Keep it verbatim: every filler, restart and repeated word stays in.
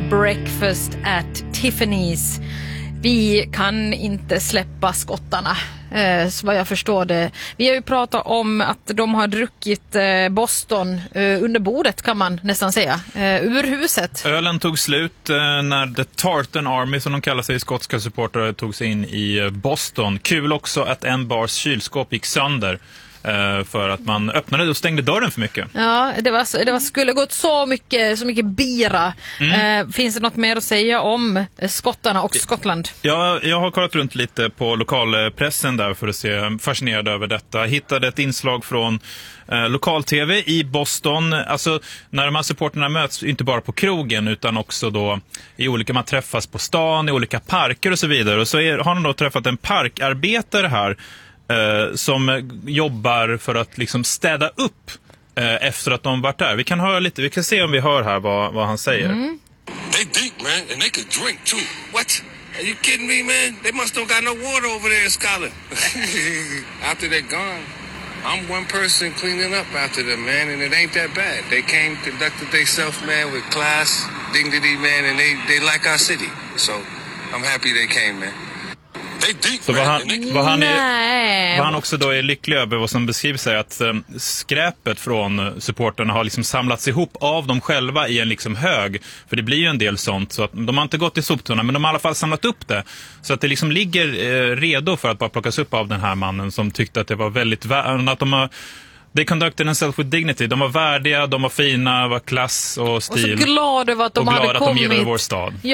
Breakfast at Tiffany's. Vi kan inte släppa skottarna, eh, så vad jag förstår det. Vi har ju pratat om att de har druckit eh, Boston eh, under bordet, kan man nästan säga, eh, ur huset. Ölen tog slut eh, när The Tartan Army, som de kallar sig, skotska supportrar, tog sig in i Boston. Kul också att en bars kylskåp gick sönder för att man öppnade och stängde dörren för mycket. Ja, det var, det var skulle gått så mycket, så mycket bira. Mm. Eh, finns det något mer att säga om skottarna och Skottland? Ja, jag har kollat runt lite på lokalpressen där för att se, fascinerad över detta. Hittade ett inslag från eh, lokal-tv i Boston. Alltså, när de här supporterna möts, inte bara på krogen utan också då i olika, man träffas på stan, i olika parker och så vidare. Och så är, har de då träffat en parkarbetare här Uh, som jobbar för att liksom städa upp uh, efter att de varit där. Vi kan höra lite, vi kan se om vi hör här vad, vad han säger. Mm. They deep, man, and they could drink too. What? Are you kidding me, man? They must have got no water over there in Scotland. After they're gone, I'm one person cleaning up after them, man, and it ain't that bad. They came, conducted themselves, man, with class, dignity, man, and they, they like our city. So I'm happy they came, man. Så vad han, vad, han är, vad han också då är lycklig över, vad som beskrivs sig, att um, skräpet från supporterna har liksom samlats ihop av dem själva i en liksom hög, för det blir ju en del sånt, så att de har inte gått i soptunnan, men de har i alla fall samlat upp det, så att det liksom ligger eh, redo för att bara plockas upp av den här mannen som tyckte att det var väldigt vä- att de har they conducted themselves with dignity. De var värdiga, de var fina, var klass och stil. Och så glad över att de och hade glad att kommit. de gillade vår stad.